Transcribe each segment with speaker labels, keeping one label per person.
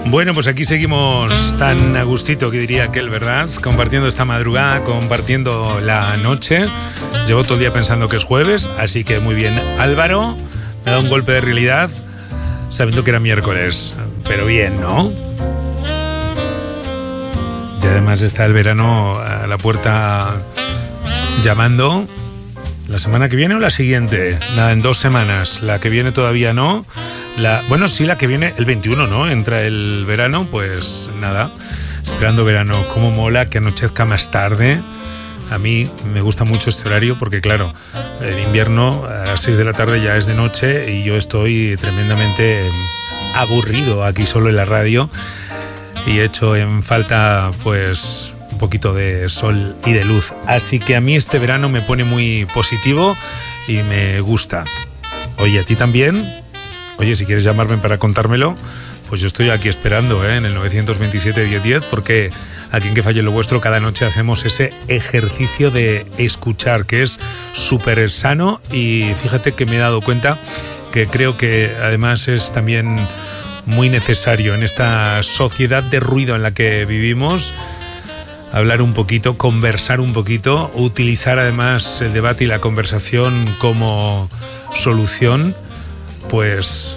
Speaker 1: Bueno, pues aquí seguimos tan a gustito, que diría aquel, ¿verdad? Compartiendo esta madrugada, compartiendo la noche. Llevo todo el día pensando que es jueves, así que muy bien. Álvaro me da un golpe de realidad sabiendo que era miércoles, pero bien, ¿no? Y además está el verano a la puerta llamando. ¿La semana que viene o la siguiente? Nada, en 2 semanas. La que viene todavía no. Bueno, sí, la que viene el 21, ¿no? Entra el verano, pues nada. Esperando verano. Cómo mola que anochezca más tarde. A mí me gusta mucho este horario porque, claro, en invierno a las 6 de la tarde ya es de noche y yo estoy tremendamente aburrido aquí solo en la radio y echo en falta, pues, un poquito de sol y de luz. Así que a mí este verano me pone muy positivo y me gusta. Oye, ¿a ti también? Oye, si quieres llamarme para contármelo, pues yo estoy aquí esperando, en el 927-1010, porque aquí en Que Falle Lo Vuestro cada noche hacemos ese ejercicio de escuchar, que es súper sano, y fíjate que me he dado cuenta que creo que además es también muy necesario en esta sociedad de ruido en la que vivimos. Hablar un poquito, conversar un poquito, utilizar además el debate y la conversación como solución, pues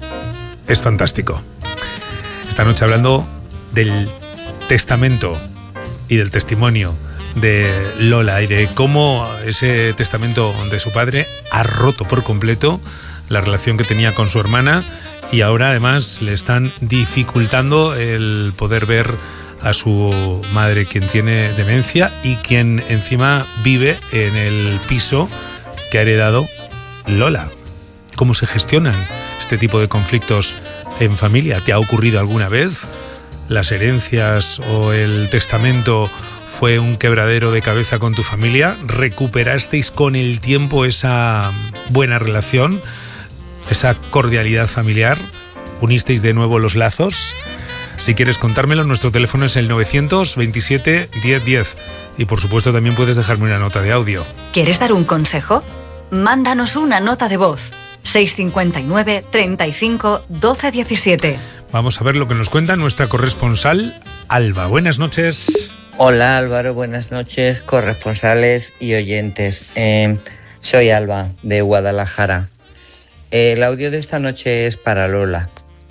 Speaker 1: es fantástico. Esta noche hablando del testamento y del testimonio de Lola y de cómo ese testamento de su padre ha roto por completo la relación que tenía con su hermana y ahora además le están dificultando el poder ver a su madre, quien tiene demencia y quien encima vive en el piso que ha heredado Lola. ¿Cómo se gestionan este tipo de conflictos en familia? ¿Te ha ocurrido alguna vez? ¿Las herencias o el testamento fue un quebradero de cabeza con tu familia? ¿Recuperasteis con el tiempo esa buena relación, esa cordialidad familiar? ¿Unisteis de nuevo los lazos? Si quieres contármelo, nuestro teléfono es el 927-1010 y por supuesto también puedes dejarme una nota de audio.
Speaker 2: ¿Quieres dar un consejo? Mándanos una nota de voz. 659 35 12 17.
Speaker 3: Vamos a ver lo que nos cuenta nuestra corresponsal Alba. Buenas noches.
Speaker 4: Hola Álvaro, buenas noches, corresponsales y oyentes. Soy Alba de Guadalajara. El audio de esta noche es para Lola.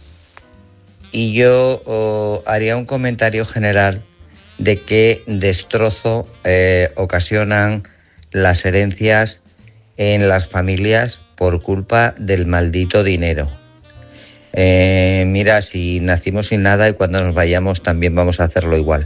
Speaker 4: Y yo haría un comentario general de qué destrozo ocasionan las herencias en las familias por culpa del maldito dinero. Mira, si nacimos sin nada y cuando nos vayamos también vamos a hacerlo igual.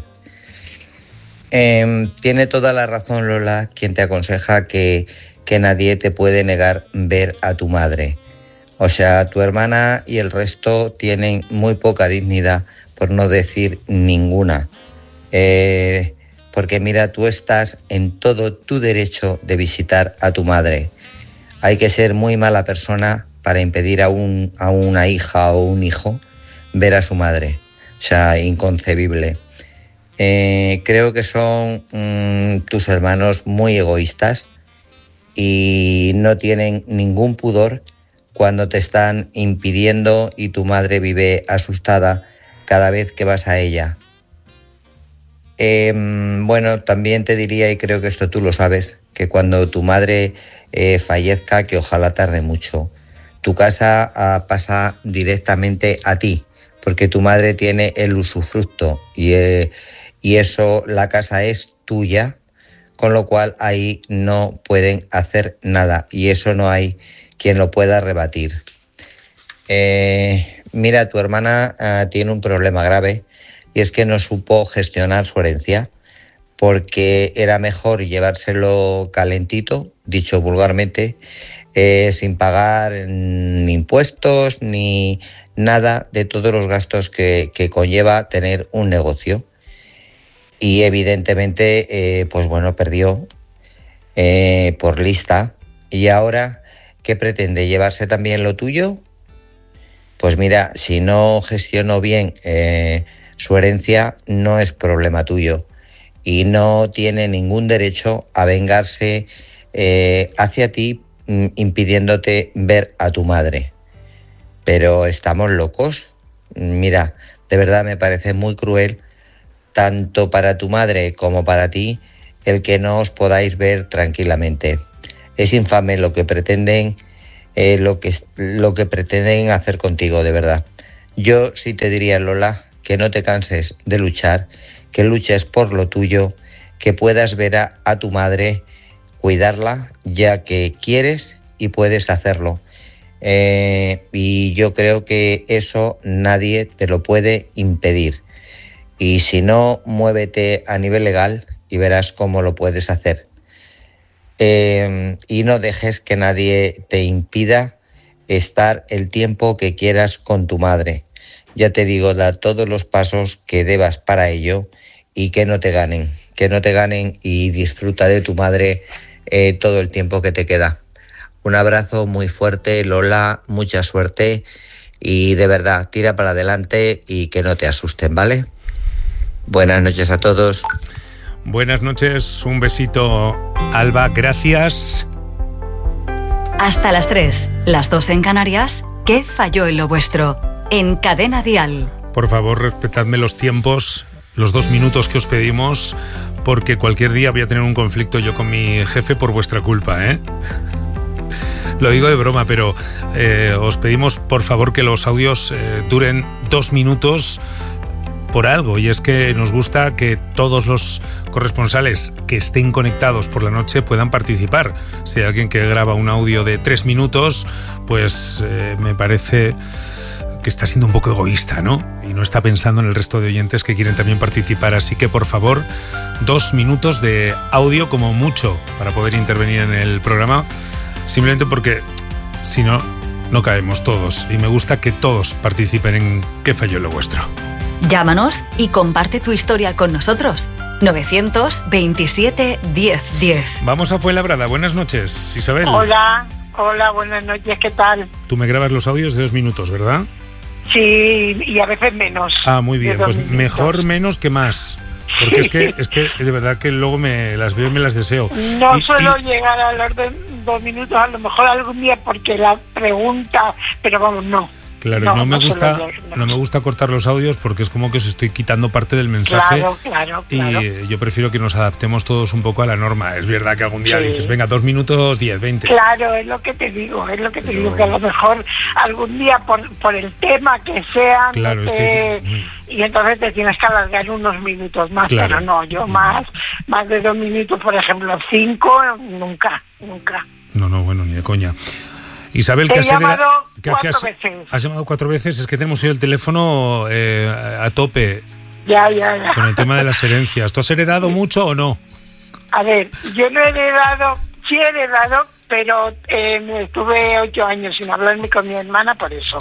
Speaker 4: Tiene toda la razón Lola quien te aconseja que nadie te puede negar ver a tu madre. O sea, tu hermana y el resto tienen muy poca dignidad, por no decir ninguna. Porque mira, tú estás en todo tu derecho de visitar a tu madre. Hay que ser muy mala persona para impedir a una hija o un hijo ver a su madre. O sea, inconcebible. Creo que son tus hermanos muy egoístas y no tienen ningún pudor cuando te están impidiendo y tu madre vive asustada cada vez que vas a ella. Bueno, también te diría, y creo que esto tú lo sabes, que cuando tu madre fallezca, que ojalá tarde mucho, tu casa pasa directamente a ti, porque tu madre tiene el usufructo y eso, la casa es tuya, con lo cual ahí no pueden hacer nada y eso no hay quien lo pueda rebatir. Mira, tu hermana tiene un problema grave y es que no supo gestionar su herencia porque era mejor llevárselo calentito, dicho vulgarmente, sin pagar ni impuestos ni nada de todos los gastos que conlleva tener un negocio. Y evidentemente, pues bueno, perdió por lista. Y ahora, ¿qué pretende? ¿Llevarse también lo tuyo? Pues mira, si no gestionó bien su herencia, no es problema tuyo. Y no tiene ningún derecho a vengarse hacia ti, impidiéndote ver a tu madre. Pero estamos locos. Mira, De verdad me parece muy cruel, tanto para tu madre como para ti, el que no os podáis ver tranquilamente. Es infame lo que pretenden, lo que pretenden hacer contigo, de verdad. Yo sí te diría, Lola, que no te canses de luchar, que luches por lo tuyo, que puedas ver a tu madre, cuidarla, ya que quieres y puedes hacerlo. Y yo creo que eso nadie te lo puede impedir. Y si no, muévete a nivel legal y verás cómo lo puedes hacer. Y no dejes que nadie te impida estar el tiempo que quieras con tu madre. Ya te digo, da todos los pasos que debas para ello y que no te ganen y disfruta de tu madre todo el tiempo que te queda. Un abrazo muy fuerte, Lola, mucha suerte y de verdad, tira para adelante y que no te asusten, ¿vale? Buenas noches a todos.
Speaker 1: Buenas noches, un besito, Alba, gracias.
Speaker 2: Hasta las 3, las 2 en Canarias. ¿Qué falló en lo vuestro? En Cadena Dial.
Speaker 1: Por favor, respetadme los tiempos, los 2 minutos que os pedimos, porque cualquier día voy a tener un conflicto yo con mi jefe por vuestra culpa, ¿eh? Lo digo de broma, pero os pedimos por favor que los audios duren 2 minutos por algo, y es que nos gusta que todos los corresponsales que estén conectados por la noche puedan participar. Si hay alguien que graba un audio de 3 minutos, pues me parece que está siendo un poco egoísta, ¿no? Y no está pensando en el resto de oyentes que quieren también participar. Así que, por favor, 2 minutos de audio como mucho para poder intervenir en el programa, simplemente porque si no, no caemos todos. Y me gusta que todos participen en ¿Qué falló en lo vuestro?
Speaker 2: Llámanos y comparte tu historia con nosotros. 927 10 10.
Speaker 1: Vamos a Fuenlabrada. Buenas noches, Isabel.
Speaker 5: Hola, buenas noches, ¿qué tal?
Speaker 1: Tú me grabas los audios de 2 minutos, ¿verdad?
Speaker 5: Sí, y a veces menos.
Speaker 1: Ah, muy bien, pues
Speaker 5: minutos.
Speaker 1: Mejor menos que más. Porque es que de verdad que luego me las veo y me las deseo.
Speaker 5: No suelo llegar a los 2 minutos, a lo mejor algún día porque la pregunta, pero vamos, no.
Speaker 1: Claro, no me gusta cortar los audios porque es como que os estoy quitando parte del mensaje.
Speaker 5: Claro.
Speaker 1: Y yo prefiero que nos adaptemos todos un poco a la norma. Es verdad que algún día dices, venga, 2 minutos, 10, 20.
Speaker 5: Claro, es lo que te digo, que a lo mejor algún día por el tema que sea,
Speaker 1: claro,
Speaker 5: y entonces te tienes que alargar unos minutos más,
Speaker 1: claro.
Speaker 5: Pero no, yo más de 2 minutos, por ejemplo, 5, nunca.
Speaker 1: No, bueno, ni de coña. Isabel,
Speaker 5: He llamado 4 veces.
Speaker 1: Has llamado 4 veces, es que tenemos hoy el teléfono a tope.
Speaker 5: Ya.
Speaker 1: Con el tema de las herencias. ¿Tú has heredado mucho o no?
Speaker 5: A ver, yo no he heredado, sí he heredado, pero estuve 8 años sin hablarme con mi hermana por eso.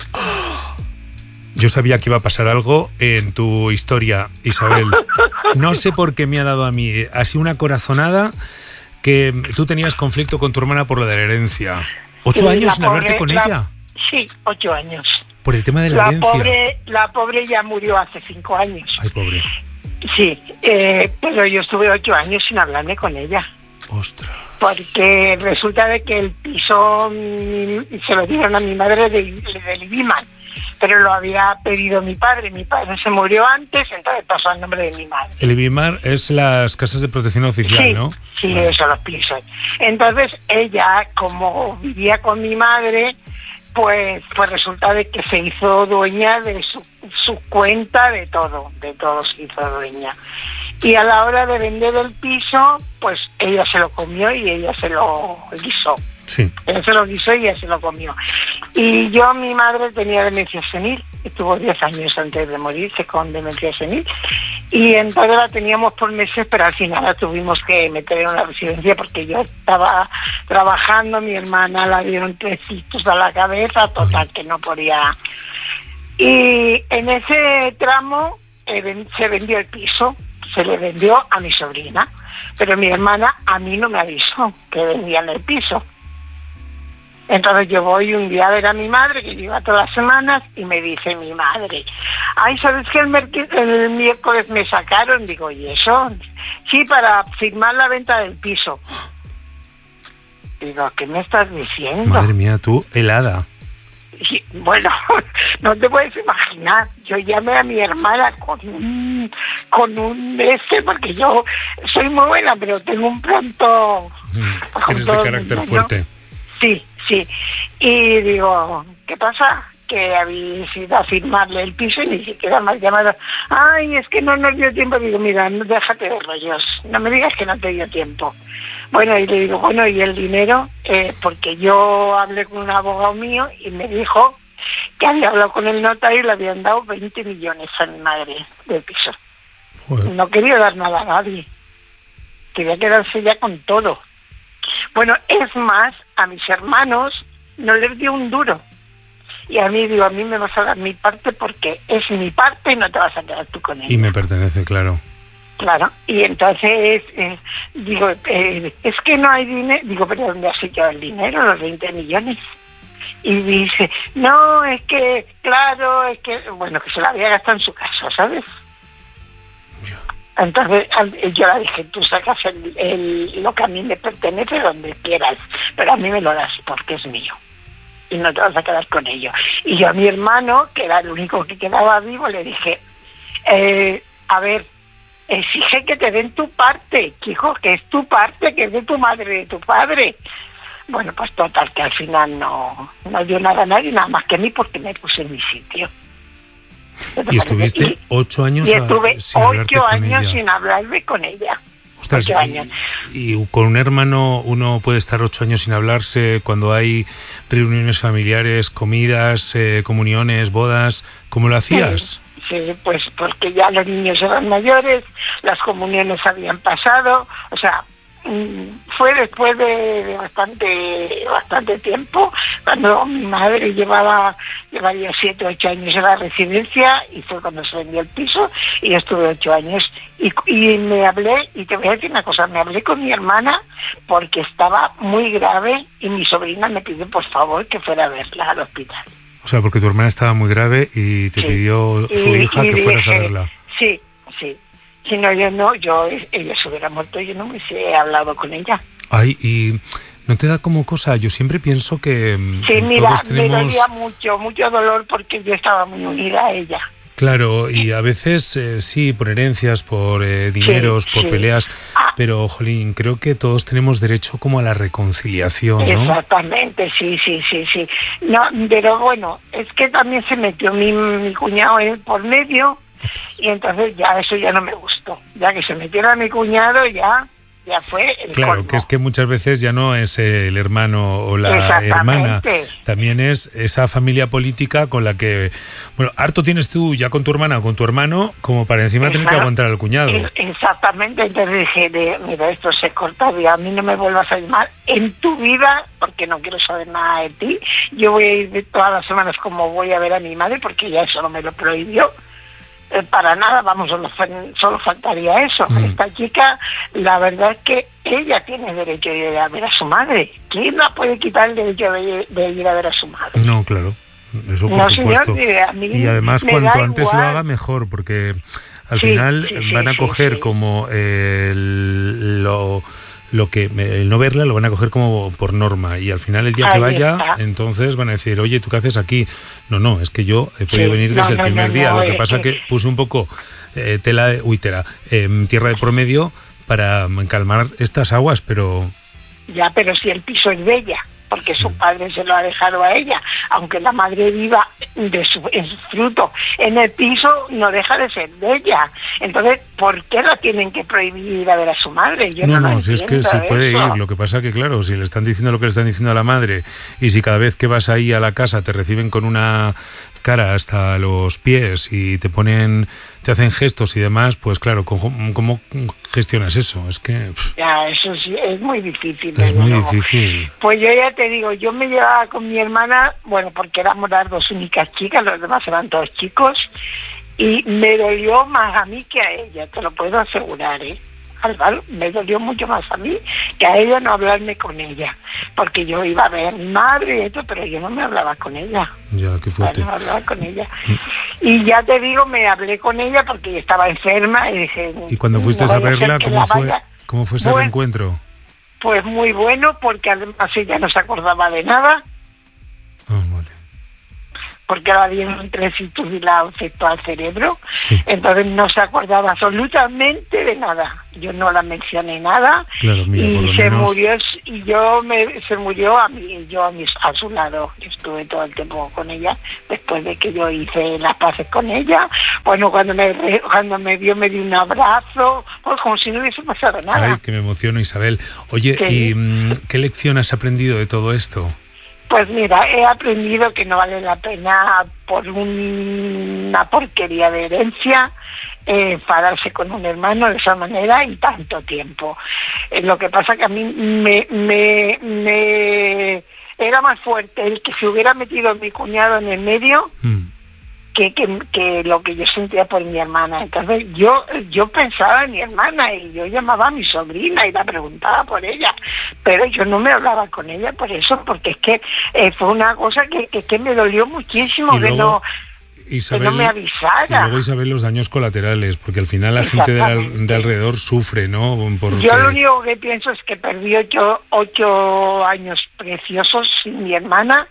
Speaker 1: Yo sabía que iba a pasar algo en tu historia, Isabel. No sé por qué me ha dado a mí así una corazonada que tú tenías conflicto con tu hermana por lo de la herencia. 8 años sin hablarte con ella.
Speaker 5: Sí, 8 años.
Speaker 1: Por el tema de la herencia.
Speaker 5: La pobre ya murió hace 5 años.
Speaker 1: Ay, pobre.
Speaker 5: Sí, pero yo estuve 8 años sin hablarme con ella.
Speaker 1: Ostras.
Speaker 5: Porque resulta de que el piso se lo dieron a mi madre del IBIMAR, pero lo había pedido mi padre. Mi padre se murió antes, entonces pasó al nombre de mi madre.
Speaker 1: El IBIMAR es las casas de protección oficial,
Speaker 5: sí,
Speaker 1: ¿no?
Speaker 5: Sí,
Speaker 1: vale.
Speaker 5: Eso, los pisos. Entonces ella, como vivía con mi madre, pues resulta de que se hizo dueña de su cuenta, de todo se hizo dueña. Y a la hora de vender el piso, pues ella se lo comió y ella se lo guisó.
Speaker 1: Sí.
Speaker 5: Ella se lo guisó y ella se lo comió. Y mi madre tenía demencia senil, estuvo 10 años antes de morirse con demencia senil, y entonces la teníamos por meses, pero al final la tuvimos que meter en una residencia porque yo estaba trabajando, mi hermana la dieron 3 cistos a la cabeza, total, que no podía. Y en ese tramo se vendió el piso, se le vendió a mi sobrina, pero mi hermana a mí no me avisó que vendían el piso. Entonces yo voy un día a ver a mi madre, que lleva todas las semanas, y me dice mi madre, ay, ¿sabes que el miércoles me sacaron? Digo, ¿y eso? Sí, para firmar la venta del piso. Digo, ¿qué me estás diciendo?
Speaker 1: Madre mía, tú helada.
Speaker 5: Y, bueno, no te puedes imaginar. Yo llamé a mi hermana con un porque yo soy muy buena, pero tengo un pronto...
Speaker 1: Eres de carácter fuerte.
Speaker 5: Sí. Y digo, ¿qué pasa? Que habéis ido a firmarle el piso y ni siquiera me has llamado. Ay, es que no nos dio tiempo. Digo, mira, déjate de rollos. No me digas que no te dio tiempo. Bueno, y le digo, bueno, ¿y el dinero? Porque yo hablé con un abogado mío y me dijo que había hablado con el notario y le habían dado 20 millones a mi madre del piso. Joder. No quería dar nada a nadie. Quería quedarse ya con todo. Bueno, es más, a mis hermanos no les dio un duro. Y a mí, digo, a mí me vas a dar mi parte porque es mi parte y no te vas a quedar tú con ella.
Speaker 1: Y me pertenece, claro.
Speaker 5: Claro, y entonces digo, es que no hay dinero. Digo, ¿pero dónde has echado el dinero, los 20 millones? Y dice, no, es que, claro, es que, bueno, que se la había gastado en su casa, ¿sabes? Entonces yo le dije, tú sacas lo que a mí me pertenece donde quieras, pero a mí me lo das porque es mío y no te vas a quedar con ello. Y yo a mi hermano, que era el único que quedaba vivo, le dije, a ver, exige que te den tu parte, hijo, que es tu parte, que es de tu madre, de tu padre. Bueno, pues total, que al final no dio nada a nadie, nada más que a mí, porque me puse en mi sitio.
Speaker 1: ¿Y estuviste 8 años
Speaker 5: sin hablarte
Speaker 1: con ella?
Speaker 5: Sin hablarme con ella.
Speaker 1: Ostras, 8 años. Y con un hermano uno puede estar 8 años sin hablarse cuando hay reuniones familiares, comidas, comuniones, bodas. ¿Cómo lo hacías?
Speaker 5: Sí, pues porque ya los niños eran mayores, las comuniones habían pasado, o sea, fue después de bastante tiempo, cuando mi madre llevaría 7 o 8 años en la residencia, y fue cuando se vendió el piso, y yo estuve 8 años, y me hablé, y te voy a decir una cosa, me hablé con mi hermana porque estaba muy grave, y mi sobrina me pidió por favor que fuera a verla al hospital.
Speaker 1: O sea, porque tu hermana estaba muy grave y te pidió su hija que fueras a verla.
Speaker 5: Sí. Si no, ella se hubiera muerto, yo no me hubiese hablado con ella.
Speaker 1: Ay, y ¿no te da como cosa? Yo siempre pienso que
Speaker 5: sí, mira,
Speaker 1: todos tenemos...
Speaker 5: me dolía mucho dolor porque yo estaba muy unida a ella.
Speaker 1: Claro, y a veces sí, por herencias, por dineros, por peleas, pero, jolín, creo que todos tenemos derecho como a la reconciliación, ¿no?
Speaker 5: Exactamente, sí. No, pero bueno, es que también se metió mi cuñado por medio, y entonces eso ya no me gustó. Ya que se metiera mi cuñado, ya fue el
Speaker 1: Claro,
Speaker 5: colmo.
Speaker 1: Que es que muchas veces ya no es el hermano o la hermana, también es esa familia política con la que, bueno, harto tienes tú ya con tu hermana o con tu hermano, como para encima tener que aguantar al cuñado.
Speaker 5: Exactamente, entonces dije, mira, esto se corta, a mí no me vuelvas a llamar en tu vida, porque no quiero saber nada de ti. Yo voy a ir todas las semanas como voy a ver a mi madre, porque ya eso no me lo prohibió. Para nada, vamos, solo faltaría eso. Esta chica, la verdad es que ella tiene derecho de ir a ver a su madre. ¿Quién la puede quitar el derecho de ir a ver a su madre?
Speaker 1: No, claro, eso por supuesto.
Speaker 5: Señor,
Speaker 1: y además cuanto antes lo haga mejor, porque al final van a coger como el no verla lo van a coger como por norma, y al final el día que vaya, entonces van a decir, oye, ¿tú qué haces aquí? No, es que yo he podido venir desde el primer día. Lo que pasa que puse un poco tierra de por medio para calmar estas aguas, pero...
Speaker 5: Ya, pero si el piso es de ella, porque su padre se lo ha dejado a ella, aunque la madre viva en su fruto en el piso, no deja de ser de ella. Entonces, ¿por qué la tienen que prohibir ir a ver a su madre? Yo no
Speaker 1: si es que sí puede ir. Lo que pasa que, claro, si le están diciendo lo que le están diciendo a la madre, y si cada vez que vas ahí a la casa te reciben con una cara hasta los pies y te hacen gestos y demás, pues claro, ¿cómo gestionas eso? Es que...
Speaker 5: Ya, eso sí, es muy difícil.
Speaker 1: Es muy difícil.
Speaker 5: Pues yo ya te digo, yo me llevaba con mi hermana, bueno, porque éramos las dos únicas chicas, los demás eran todos chicos, y me dolió más a mí que a ella, te lo puedo asegurar, Álvaro, me dolió mucho más a mí que a ella no hablarme con ella, porque yo iba a ver a mi madre y esto, pero yo no me hablaba con ella.
Speaker 1: Ya, qué fuerte.
Speaker 5: No me hablaba con ella. Y ya te digo, me hablé con ella porque estaba enferma y dije...
Speaker 1: ¿Y cuando fuiste a verla, cómo fue ese reencuentro?
Speaker 5: Pues muy bueno, porque además ella no se acordaba de nada.
Speaker 1: Ah, vale.
Speaker 5: porque la dieron 3 hitos y la afectó al cerebro.
Speaker 1: Sí.
Speaker 5: Entonces no se acordaba absolutamente de nada. Yo no la mencioné nada.
Speaker 1: Claro, mira, por lo
Speaker 5: y se
Speaker 1: menos...
Speaker 5: murió, se murió a su lado. Yo estuve todo el tiempo con ella después de que yo hice las paces con ella. Bueno, cuando me vio me dio un abrazo, pues como si no hubiese pasado nada.
Speaker 1: Ay, que me emociono, Isabel. Oye,
Speaker 5: Sí.
Speaker 1: ¿y qué lección has aprendido de todo esto?
Speaker 5: Pues mira, he aprendido que no vale la pena por una porquería de herencia enfadarse con un hermano de esa manera y tanto tiempo. Lo que pasa que a mí me era más fuerte el que se hubiera metido mi cuñado en el medio que lo que yo sentía por mi hermana. Entonces yo pensaba en mi hermana y yo llamaba a mi sobrina y la preguntaba por ella, pero yo no me hablaba con ella por eso, porque es que fue una cosa que me dolió muchísimo,
Speaker 1: Y luego, Isabel,
Speaker 5: que no me avisara.
Speaker 1: Y luego, Isabel, los daños colaterales, porque al final la gente de alrededor sufre, ¿no? Porque...
Speaker 5: Yo lo único que pienso es que perdí 8 años preciosos sin mi hermana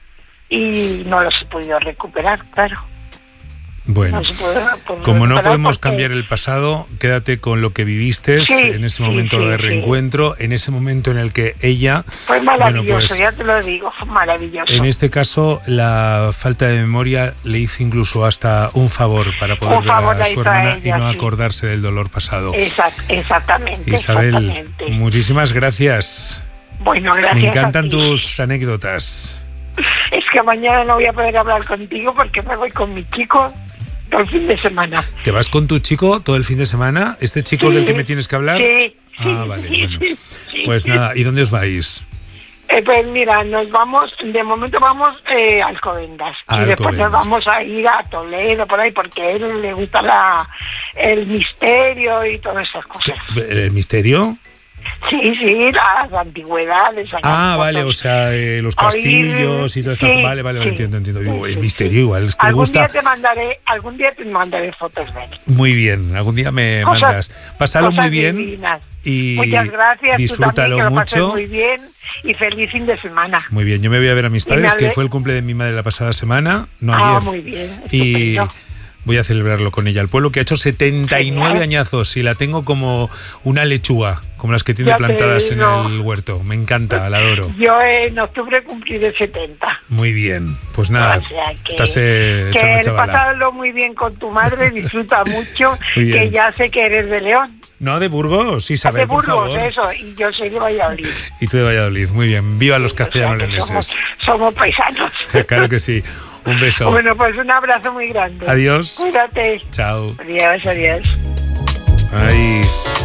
Speaker 5: y no los he podido recuperar, claro.
Speaker 1: Bueno, como no podemos cambiar el pasado, quédate con lo que viviste en ese momento de reencuentro, en ese momento en el que ella...
Speaker 5: Fue maravilloso, ya te lo digo, fue maravilloso.
Speaker 1: En este caso, la falta de memoria le hizo incluso hasta un favor para poder ver a su hermana ella, y no acordarse del dolor pasado.
Speaker 5: Exactamente.
Speaker 1: Isabel, muchísimas gracias.
Speaker 5: Bueno, gracias.
Speaker 1: Me encantan tus anécdotas.
Speaker 5: Es que mañana no voy a poder hablar contigo porque me voy con mi chico todo el fin de semana.
Speaker 1: ¿Te vas con tu chico todo el fin de semana? ¿Este chico del que me tienes que hablar?
Speaker 5: Sí.
Speaker 1: Vale, bueno. Pues nada, ¿y dónde os vais?
Speaker 5: Pues mira, nos vamos, de momento vamos a Alcobendas. Y después nos vamos a ir a Toledo, por ahí, porque a él le gusta el misterio y todas esas cosas.
Speaker 1: ¿El misterio?
Speaker 5: Sí, las antigüedades.
Speaker 1: Vale, o sea, los castillos y todo esto. Vale, entiendo. Digo, el misterio igual es que
Speaker 5: algún
Speaker 1: gusta.
Speaker 5: Algún día te mandaré fotos de él.
Speaker 1: Muy bien, algún día me mandas. Pásalo muy bien
Speaker 5: divinas.
Speaker 1: Y
Speaker 5: muchas gracias,
Speaker 1: disfrútalo
Speaker 5: tú también, que lo
Speaker 1: mucho.
Speaker 5: pases muy bien y feliz fin de semana.
Speaker 1: Muy bien, yo me voy a ver a mis padres, que fue el cumple de mi madre la pasada semana, no ayer.
Speaker 5: Muy bien,
Speaker 1: y voy a celebrarlo con ella al pueblo, que ha hecho 79 añazos y la tengo como una lechuga, como las que tiene
Speaker 5: ya
Speaker 1: plantadas en el huerto. Me encanta, la adoro.
Speaker 5: Yo en octubre cumpliré 70.
Speaker 1: Muy bien, pues nada, estás
Speaker 5: pasarlo muy bien con tu madre, disfruta mucho, que ya sé que eres de León.
Speaker 1: No, de Burgos, Isabel,
Speaker 5: de Burgos,
Speaker 1: por favor.
Speaker 5: Eso, y yo soy de Valladolid.
Speaker 1: Y tú de Valladolid, muy bien. Viva los castellano-leoneses.
Speaker 5: Somos paisanos.
Speaker 1: Claro que sí. Un beso.
Speaker 5: Bueno, pues un abrazo muy grande.
Speaker 1: Adiós.
Speaker 5: Cuídate.
Speaker 1: Chao.
Speaker 5: Adiós.
Speaker 1: Ay,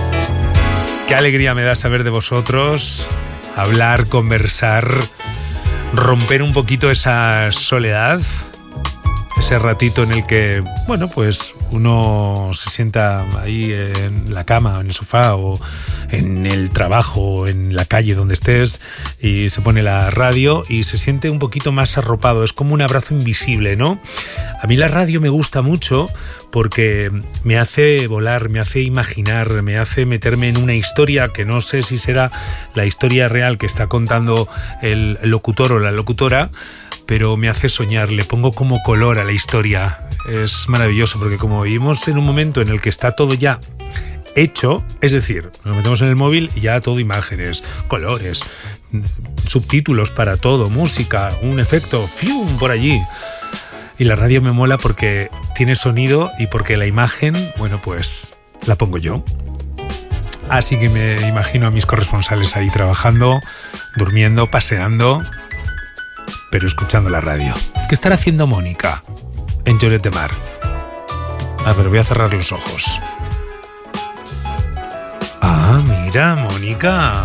Speaker 1: qué alegría me da saber de vosotros, hablar, conversar, romper un poquito esa soledad, ese ratito en el que, bueno, pues uno se sienta ahí en la cama, en el sofá o en el trabajo o en la calle donde estés y se pone la radio y se siente un poquito más arropado. Es como un abrazo invisible, ¿no? A mí la radio me gusta mucho porque me hace volar, me hace imaginar, me hace meterme en una historia que no sé si será la historia real que está contando el locutor o la locutora, pero me hace soñar, le pongo como color a la historia. Es maravilloso porque como vivimos en un momento en el que está todo ya hecho, es decir, nos metemos en el móvil y ya todo imágenes, colores, subtítulos para todo, música, un efecto, ¡fium!, por allí. Y la radio me mola porque tiene sonido y porque la imagen, bueno, pues la pongo yo. Así que me imagino a mis corresponsales ahí trabajando, durmiendo, paseando, pero escuchando la radio. ¿Qué estará haciendo Mónica en Lloret de Mar? Pero voy a cerrar los ojos. Mira, Mónica.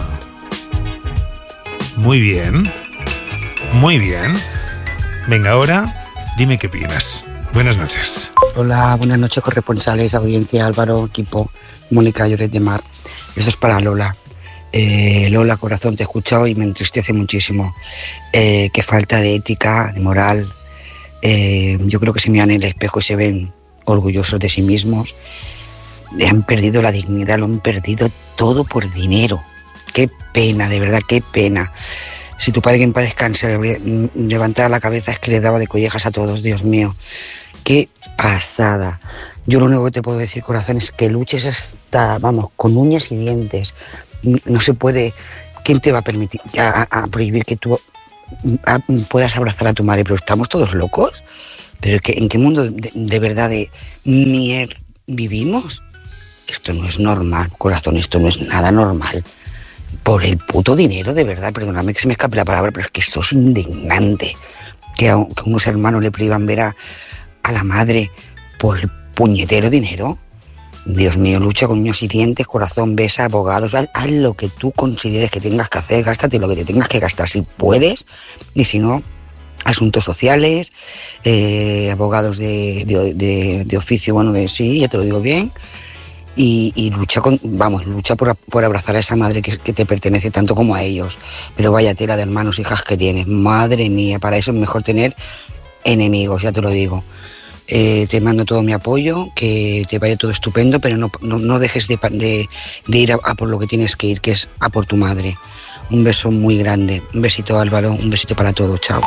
Speaker 1: Muy bien. Muy bien. Venga, ahora, dime qué opinas. Buenas noches.
Speaker 6: Hola, buenas noches, corresponsales, audiencia, Álvaro, equipo, Mónica, Lloret de Mar. Esto es para Lola. Lola, corazón, te he escuchado y me entristece muchísimo. Qué falta de ética, de moral. Yo creo que se miran en el espejo y se ven orgullosos de sí mismos. Han perdido la dignidad, lo han perdido todo por dinero. Qué pena, de verdad, qué pena. Si tu padre, que en paz descanse, levantara la cabeza, es que le daba de collejas a todos. Dios mío, qué pasada. Yo lo único que te puedo decir, corazón, es que luches hasta, vamos, con uñas y dientes. No se puede. ¿Quién te va a permitir a prohibir que tú puedas abrazar a tu madre? Pero estamos todos locos. ¿Pero en qué mundo de verdad de mierda vivimos? Esto no es normal, corazón, esto no es nada normal. Por el puto dinero, de verdad, perdóname que se me escape la palabra, pero es que esto es indignante. Que a unos hermanos le prohíban ver a la madre por el puñetero dinero. Dios mío, lucha con uñas y dientes, corazón, besa, abogados, haz lo que tú consideres que tengas que hacer, gástate lo que te tengas que gastar si puedes, y si no, asuntos sociales, abogados de oficio, bueno, sí, ya te lo digo bien, y lucha por abrazar a esa madre que te pertenece tanto como a ellos. Pero vaya tela de hermanos, hijas que tienes, madre mía, para eso es mejor tener enemigos, ya te lo digo. Te mando todo mi apoyo, que te vaya todo estupendo, pero no dejes de ir a por lo que tienes que ir, que es a por tu madre. Un beso muy grande, un besito, Álvaro, un besito para todos, chao.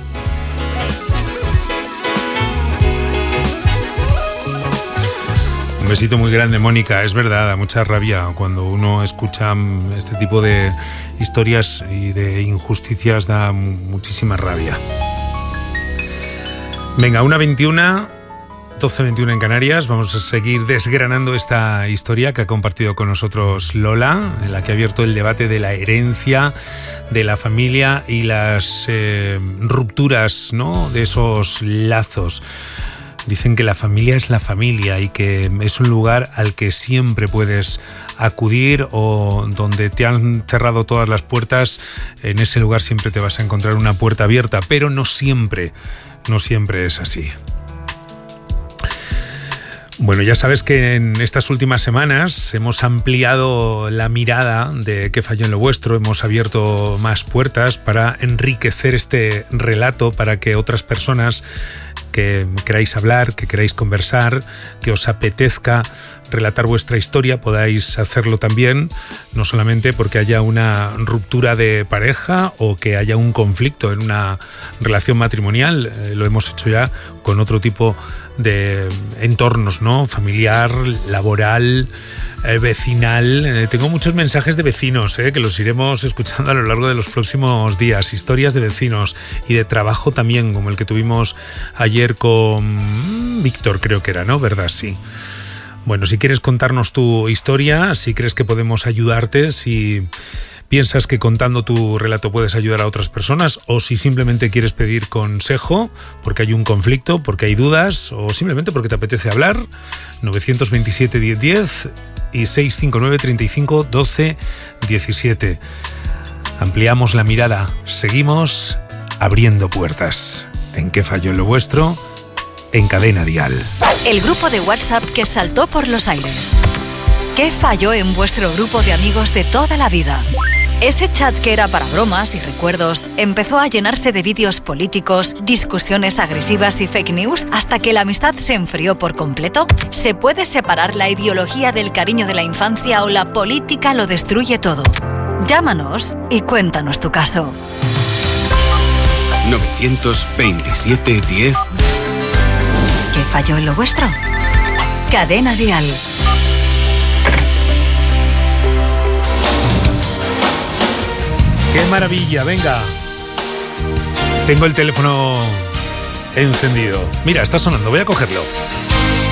Speaker 1: Un besito muy grande, Mónica. Es verdad, da mucha rabia cuando uno escucha este tipo de historias y de injusticias, da muchísima rabia. Venga, 1:21, 12:21 en Canarias. Vamos a seguir desgranando esta historia que ha compartido con nosotros Lola, en la que ha abierto el debate de la herencia, de la familia y las rupturas, ¿no?, de esos lazos. Dicen que la familia es la familia y que es un lugar al que siempre puedes acudir, o donde te han cerrado todas las puertas, en ese lugar siempre te vas a encontrar una puerta abierta, pero no siempre es así. Bueno, ya sabes que en estas últimas semanas hemos ampliado la mirada de Qué falló en lo vuestro, hemos abierto más puertas para enriquecer este relato, para que otras personas que queráis hablar, que queráis conversar, que os apetezca relatar vuestra historia, podáis hacerlo también, no solamente porque haya una ruptura de pareja o que haya un conflicto en una relación matrimonial, lo hemos hecho ya con otro tipo de entornos, ¿no?, familiar, laboral, vecinal. Tengo muchos mensajes de vecinos, que los iremos escuchando a lo largo de los próximos días, historias de vecinos y de trabajo también, como el que tuvimos ayer con Víctor, creo que era, ¿no? ¿Verdad? Sí. Bueno, si quieres contarnos tu historia, si crees que podemos ayudarte, si piensas que contando tu relato puedes ayudar a otras personas, o si simplemente quieres pedir consejo porque hay un conflicto, porque hay dudas, o simplemente porque te apetece hablar, 927 1010 y 659 35 12 17. Ampliamos la mirada, seguimos abriendo puertas. ¿En qué falló en lo vuestro? En Cadena Dial.
Speaker 2: El grupo de WhatsApp que saltó por los aires. ¿Qué falló en vuestro grupo de amigos de toda la vida? Ese chat que era para bromas y recuerdos empezó a llenarse de vídeos políticos, discusiones agresivas y fake news hasta que la amistad se enfrió por completo. ¿Se puede separar la ideología del cariño de la infancia o la política lo destruye todo? Llámanos y cuéntanos tu caso.
Speaker 7: 927 10.
Speaker 2: ¿Qué falló en lo vuestro? Cadena Dial.
Speaker 1: ¡Qué maravilla! Venga. Tengo el teléfono encendido. Mira, está sonando, voy a cogerlo.